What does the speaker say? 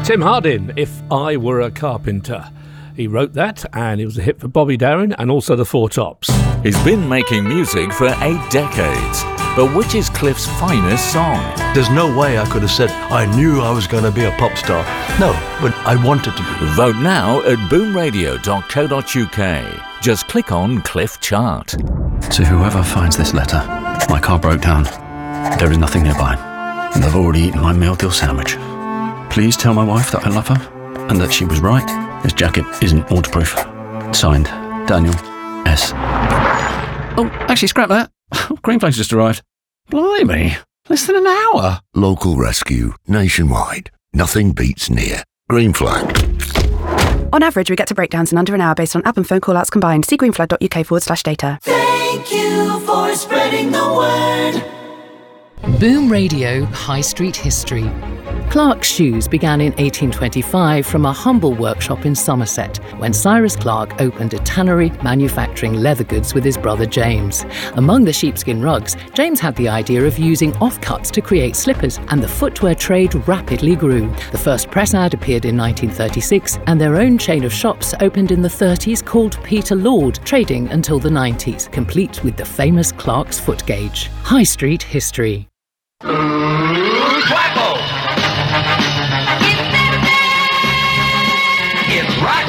Tim Hardin, If I Were a Carpenter. He wrote that, and it was a hit for Bobby Darin and also the Four Tops. He's been making music for 8 decades. But which is Cliff's finest song? There's no way I could have said I knew I was going to be a pop star. No, but I wanted to be. Vote now at boomradio.co.uk. Just click on Cliff Chart. To whoever finds this letter, my car broke down. There is nothing nearby, and I've already eaten my meal deal sandwich. Please tell my wife that I love her, and that she was right. This jacket isn't waterproof. Signed, Daniel S. Oh, actually, scrap that. Green Flag's just arrived. Blimey, less than an hour. Local rescue, nationwide. Nothing beats near. Green Flag. On average, we get to breakdowns in under an hour based on app and phone call-outs combined. See greenflag.uk/data. Thank you for spreading the word. Boom Radio High Street History. Clark's shoes began in 1825 from a humble workshop in Somerset when Cyrus Clark opened a tannery manufacturing leather goods with his brother James. Among the sheepskin rugs, James had the idea of using offcuts to create slippers, and the footwear trade rapidly grew. The first press ad appeared in 1936, and their own chain of shops opened in the 30s called Peter Lord, trading until the 90s, complete with the famous Clark's foot gauge. High Street History.